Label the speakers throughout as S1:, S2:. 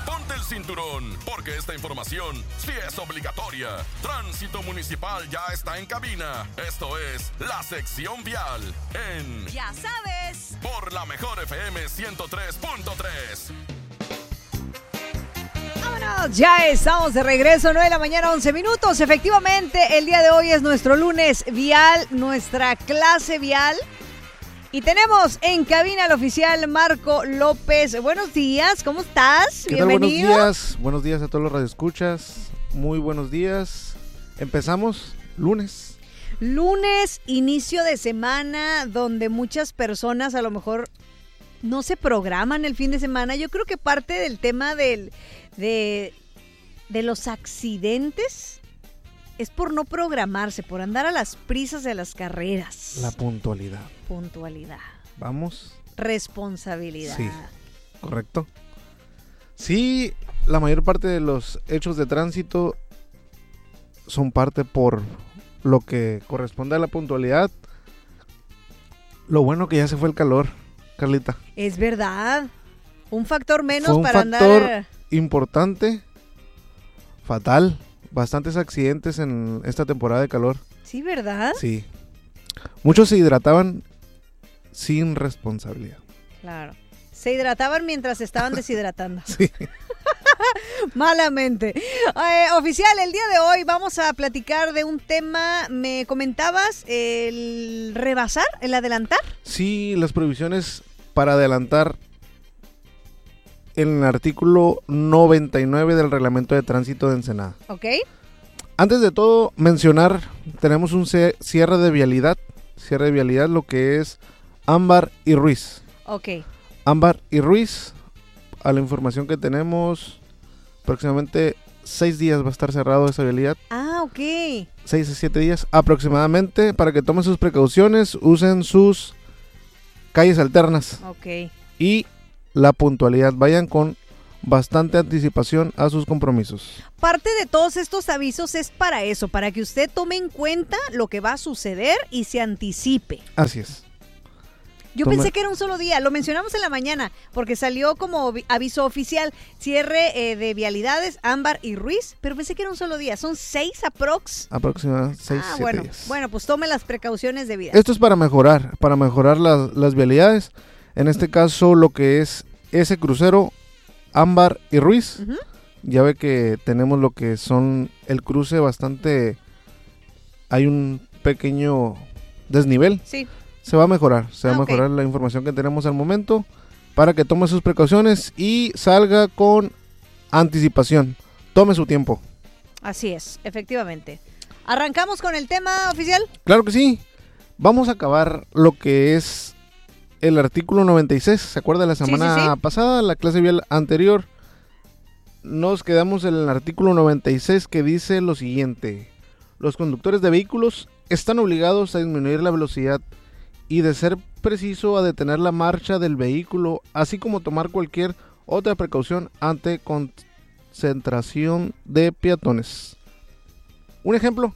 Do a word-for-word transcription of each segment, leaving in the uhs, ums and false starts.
S1: ponte el cinturón, porque esta información sí es obligatoria. Tránsito Municipal ya está en cabina. Esto es la sección vial en...
S2: Ya sabes.
S1: Por la mejor F M ciento tres punto tres.
S2: Vámonos, ya estamos de regreso, nueve de la mañana, once minutos. Efectivamente, el día de hoy es nuestro lunes vial, nuestra clase vial. Y tenemos en cabina al oficial Marco López. Buenos días, ¿cómo estás?
S3: ¿Qué tal?
S2: Bienvenido.
S3: Buenos días, buenos días a todos los radioescuchas. Muy buenos días. Empezamos lunes.
S2: Lunes, inicio de semana, donde muchas personas a lo mejor no se programan el fin de semana. Yo creo que parte del tema del, de, de los accidentes es por no programarse, por andar a las prisas de las carreras.
S3: La puntualidad.
S2: Puntualidad.
S3: Vamos.
S2: Responsabilidad.
S3: Sí, correcto. Sí, la mayor parte de los hechos de tránsito son parte por lo que corresponde a la puntualidad. Lo bueno que ya se fue el calor, Carlita.
S2: Es verdad. Un factor menos
S3: Fue un
S2: para
S3: factor
S2: andar.
S3: importante, fatal. Bastantes accidentes en esta temporada de calor.
S2: Sí, ¿verdad?
S3: Sí. Muchos se hidrataban sin responsabilidad.
S2: Claro. Se hidrataban mientras estaban deshidratando.
S3: Sí.
S2: Malamente. Eh, oficial, el día de hoy vamos a platicar de un tema, me comentabas, el rebasar, el adelantar.
S3: Sí, las prohibiciones para adelantar en el artículo noventa y nueve del reglamento de tránsito de Ensenada.
S2: Ok.
S3: Antes de todo, mencionar, tenemos un cierre de vialidad, cierre de vialidad, lo que es Ámbar y Ruiz.
S2: Ok.
S3: Ámbar y Ruiz, a la información que tenemos, aproximadamente seis días va a estar cerrado esa vialidad.
S2: Ah, ok.
S3: Seis a siete días aproximadamente, para que tomen sus precauciones, usen sus calles alternas.
S2: Ok.
S3: Y la puntualidad, vayan con bastante anticipación a sus compromisos.
S2: Parte de todos estos avisos es para eso, para que usted tome en cuenta lo que va a suceder y se anticipe.
S3: Así es.
S2: Yo
S3: Toma.
S2: pensé que era un solo día, lo mencionamos en la mañana, porque salió como vi- aviso oficial, cierre eh, de vialidades, Ámbar y Ruiz, pero pensé que era un solo día, son seis aprox.
S3: Aproximadamente seis,
S2: Ah,
S3: siete
S2: bueno,
S3: días.
S2: bueno, pues tome las precauciones debidas.
S3: Esto es para mejorar, para mejorar las, las vialidades. En este caso, lo que es ese crucero, Ámbar y Ruiz.
S2: Uh-huh.
S3: Ya ve que tenemos lo que son el cruce bastante... Hay un pequeño desnivel.
S2: Sí.
S3: Se va a mejorar, se va
S2: Ah,
S3: a mejorar
S2: ok.
S3: la información que tenemos al momento para que tome sus precauciones y salga con anticipación. Tome su tiempo.
S2: Así es, efectivamente. ¿Arrancamos con el tema oficial?
S3: Claro que sí. Vamos a acabar lo que es el artículo noventa y seis. ¿Se acuerda la
S2: Sí,
S3: semana
S2: sí, sí.
S3: pasada, la clase vial anterior? Nos quedamos en el artículo noventa y seis que dice lo siguiente. Los conductores de vehículos están obligados a disminuir la velocidad y, de ser preciso, a detener la marcha del vehículo, así como tomar cualquier otra precaución ante concentración de peatones. Un ejemplo,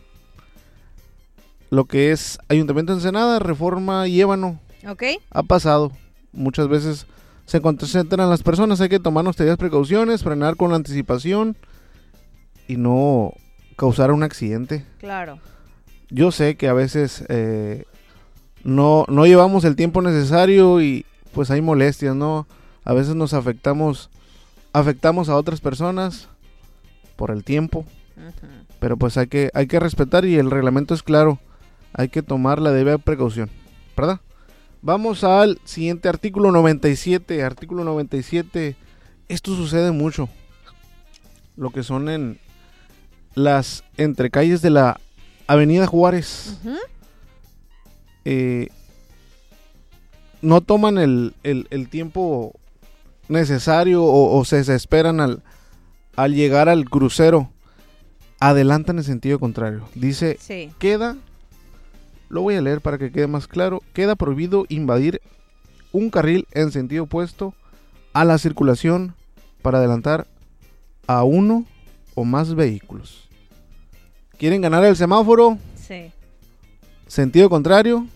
S3: lo que es Ayuntamiento de Ensenada, Reforma y Ébano,
S2: Ok.
S3: ha pasado. Muchas veces se concentran las personas, hay que tomar nuestras precauciones, frenar con anticipación y no causar un accidente.
S2: Claro.
S3: Yo sé que a veces eh, no, no llevamos el tiempo necesario y pues hay molestias, ¿no? A veces nos afectamos, afectamos a otras personas por el tiempo,
S2: Uh-huh.
S3: pero pues hay que, hay que respetar y el reglamento es claro, hay que tomar la debida precaución, ¿verdad? Vamos al siguiente artículo noventa y siete, artículo noventa y siete, esto sucede mucho, lo que son en las entrecalles de la Avenida Juárez.
S2: Uh-huh.
S3: Eh, no toman el, el, el tiempo necesario o, o se desesperan al, al llegar al crucero, adelantan en sentido contrario. Dice,
S2: Sí.
S3: queda, lo voy a leer para que quede más claro, queda prohibido invadir un carril en sentido opuesto a la circulación para adelantar a uno o más vehículos. ¿Quieren ganar el semáforo?
S2: Sí.
S3: Sentido contrario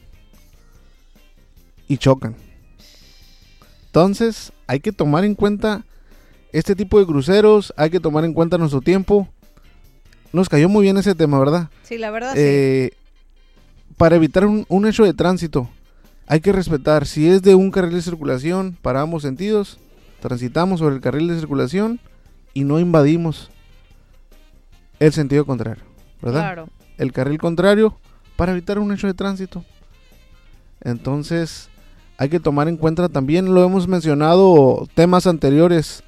S3: y chocan. Entonces hay que tomar en cuenta este tipo de cruceros hay que tomar en cuenta nuestro tiempo. Nos cayó muy bien ese tema, ¿verdad?
S2: Sí, la verdad
S3: eh, sí. Para evitar un, un hecho de tránsito, hay que respetar, si es de un carril de circulación para ambos sentidos, transitamos sobre el carril de circulación y no invadimos el sentido contrario, ¿verdad?
S2: Claro.
S3: El carril contrario para evitar un hecho de tránsito. Entonces, hay que tomar en cuenta también, lo hemos mencionado temas anteriores,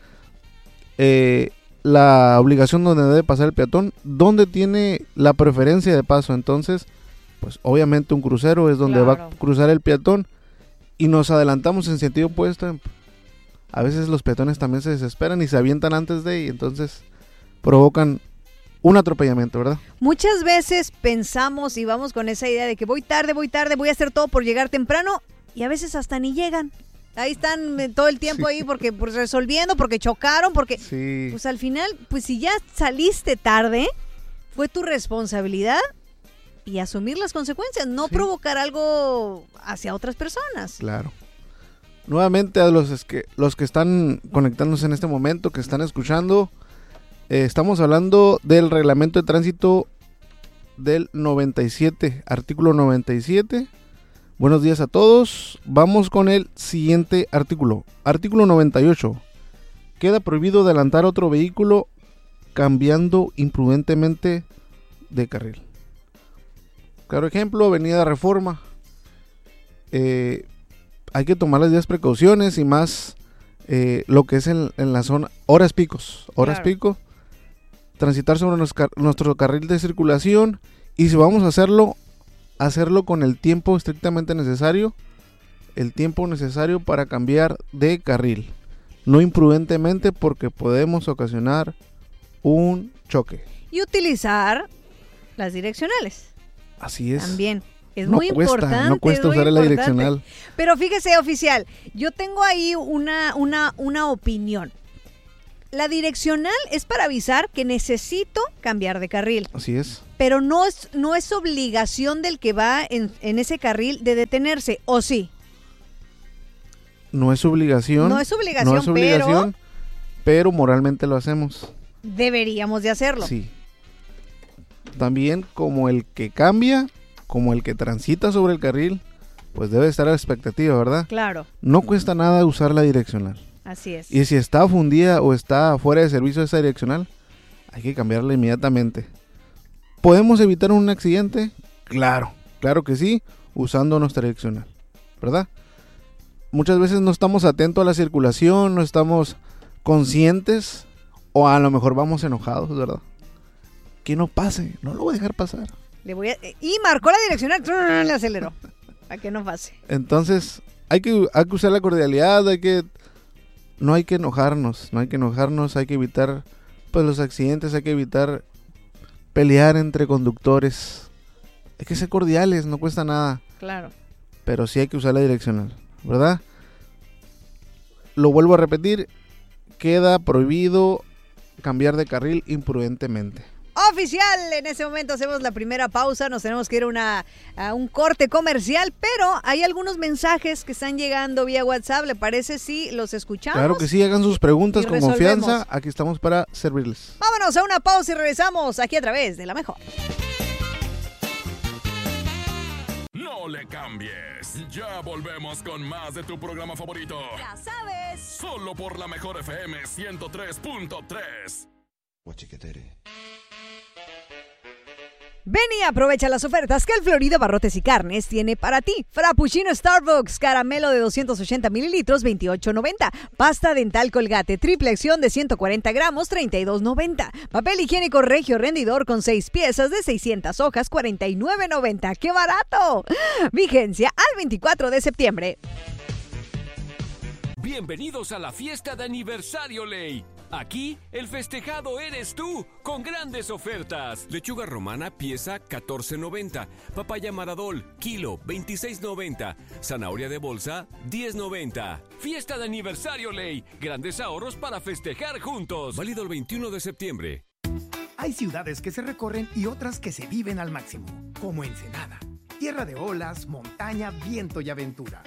S3: eh, la obligación donde debe pasar el peatón, donde tiene la preferencia de paso. Entonces, pues obviamente un crucero es donde
S2: claro.
S3: va a cruzar el peatón y nos adelantamos en sentido opuesto. A veces los peatones también se desesperan y se avientan antes de y entonces provocan un atropellamiento, ¿verdad?
S2: Muchas veces pensamos y vamos con esa idea de que voy tarde, voy tarde, voy a hacer todo por llegar temprano y a veces hasta ni llegan. Ahí están todo el tiempo sí. ahí porque pues, resolviendo, porque chocaron, porque
S3: sí.
S2: pues al final, pues si ya saliste tarde, fue tu responsabilidad y asumir las consecuencias, no sí. provocar algo hacia otras personas.
S3: Claro. Nuevamente a los que los que están conectándose en este momento, que están escuchando, eh, estamos hablando del reglamento de tránsito del noventa y siete, artículo noventa y siete. Buenos días a todos. Vamos con el siguiente artículo. Artículo noventa y ocho. Queda prohibido adelantar otro vehículo cambiando imprudentemente de carril. Claro ejemplo, Avenida Reforma. Eh, hay que tomar las debidas precauciones y más eh, lo que es en, en la zona, horas picos. Horas claro. pico. Transitar sobre nos, nuestro carril de circulación y si vamos a hacerlo, hacerlo con el tiempo estrictamente necesario, el tiempo necesario para cambiar de carril, no imprudentemente porque podemos ocasionar un choque.
S2: Y utilizar las direccionales.
S3: Así es.
S2: También. Es
S3: no
S2: muy
S3: cuesta,
S2: importante.
S3: No cuesta usar la direccional.
S2: Pero fíjese, oficial, yo tengo ahí una, una, una opinión. La direccional es para avisar que necesito cambiar de carril.
S3: Así es.
S2: Pero no es, no es obligación del que va en, en ese carril de detenerse, ¿o sí?
S3: No es obligación.
S2: No es obligación,
S3: no es obligación pero, pero moralmente lo hacemos.
S2: Deberíamos de hacerlo.
S3: Sí. También como el que cambia, como el que transita sobre el carril, pues debe estar a la expectativa, ¿verdad?
S2: Claro.
S3: No cuesta nada usar la direccional.
S2: Así es.
S3: Y si está fundida o está fuera de servicio esa direccional, hay que cambiarla inmediatamente. ¿Podemos evitar un accidente? Claro, claro que sí, usando nuestra direccional, ¿verdad? Muchas veces no estamos atentos a la circulación, no estamos conscientes o a lo mejor vamos enojados, ¿verdad? Que no pase, no lo voy a dejar pasar.
S2: Le voy a, y marcó la direccional, le aceleró, para que no pase.
S3: Entonces, hay que, hay que usar la cordialidad, hay que... No hay que enojarnos, no hay que enojarnos, hay que evitar pues los accidentes, hay que evitar pelear entre conductores. Hay que ser cordiales, no cuesta nada.
S2: Claro.
S3: Pero sí hay que usar la direccional, ¿verdad? Lo vuelvo a repetir, queda prohibido cambiar de carril imprudentemente.
S2: Oficial, en ese momento hacemos la primera pausa, nos tenemos que ir a, una, a un corte comercial, pero hay algunos mensajes que están llegando vía WhatsApp, ¿le parece si los escuchamos?
S3: Claro que sí, hagan sus preguntas con confianza, aquí estamos para servirles.
S2: Vámonos a una pausa y regresamos aquí a través de La Mejor.
S1: No le cambies, ya volvemos con más de tu programa favorito.
S2: Ya sabes.
S1: Solo por La Mejor F M ciento tres punto tres.
S4: Guachiquetere.
S2: Ven y aprovecha las ofertas que el Florida Barrotes y Carnes tiene para ti. Frappuccino Starbucks, caramelo de doscientos ochenta mililitros, veintiocho noventa. Pasta dental Colgate, triple acción de ciento cuarenta gramos, treinta y dos noventa. Papel higiénico Regio rendidor con seis piezas de seiscientas hojas, cuarenta y nueve noventa. ¡Qué barato! Vigencia al veinticuatro de septiembre.
S5: Bienvenidos a la fiesta de aniversario Ley. Aquí, el festejado eres tú, con grandes ofertas. Lechuga romana, pieza catorce noventa. Papaya Maradol, kilo veintiséis noventa. Zanahoria de bolsa, diez noventa. Fiesta de aniversario Ley. Grandes ahorros para festejar juntos. Válido el veintiuno de septiembre.
S6: Hay ciudades que se recorren y otras que se viven al máximo, como Ensenada. Tierra de olas, montaña, viento y aventura.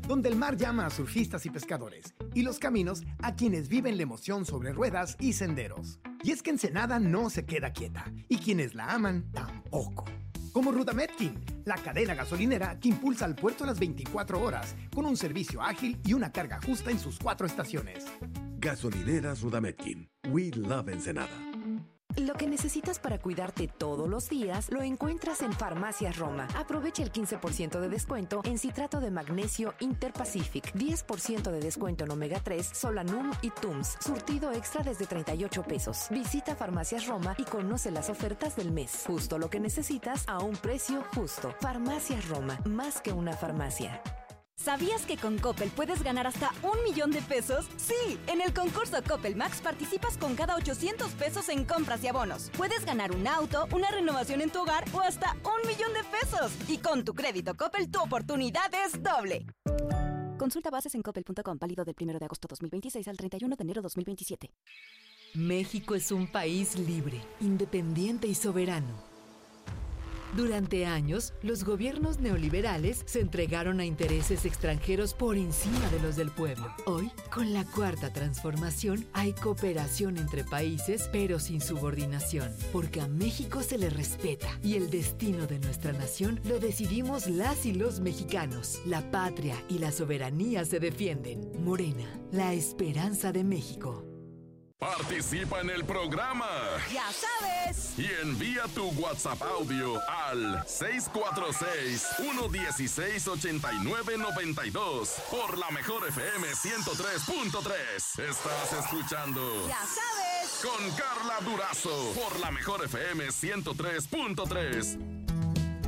S6: donde el mar llama a surfistas y pescadores, y los caminos a quienes viven la emoción sobre ruedas y senderos. Y es que Ensenada no se queda quieta, y quienes la aman tampoco. Como Rudametkin, la cadena gasolinera que impulsa al puerto las veinticuatro horas, con un servicio ágil y una carga justa en sus cuatro estaciones.
S4: Gasolineras Rudametkin. We love Ensenada.
S7: Lo que necesitas para cuidarte todos los días lo encuentras en Farmacias Roma. Aprovecha el quince por ciento de descuento en citrato de magnesio Interpacific, diez por ciento de descuento en omega tres, Solanum y Tums. Surtido extra desde treinta y ocho pesos. Visita Farmacias Roma y conoce las ofertas del mes. Justo lo que necesitas a un precio justo. Farmacias Roma, más que una farmacia.
S8: ¿Sabías que con Coppel puedes ganar hasta un millón de pesos? ¡Sí! En el concurso Coppel Max participas con cada ochocientos pesos en compras y abonos. Puedes ganar un auto, una renovación en tu hogar o hasta un millón de pesos. Y con tu crédito Coppel, tu oportunidad es doble. Consulta bases en coppel punto com, válido del primero de agosto dos mil veintiséis al treinta y uno de enero dos mil veintisiete.
S9: México es un país libre, independiente y soberano. Durante años, los gobiernos neoliberales se entregaron a intereses extranjeros por encima de los del pueblo. Hoy, con la Cuarta Transformación, hay cooperación entre países, pero sin subordinación, porque a México se le respeta y el destino de nuestra nación lo decidimos las y los mexicanos. La patria y la soberanía se defienden. Morena, la esperanza de México.
S1: Participa en el programa.
S8: ¡Ya sabes!
S1: Y envía tu WhatsApp audio al seis cuatro seis, uno uno seis, ocho nueve nueve dos por la mejor F M ciento tres punto tres. Estás escuchando
S8: ¡Ya sabes!
S1: con Carla Durazo por la mejor F M ciento tres punto tres.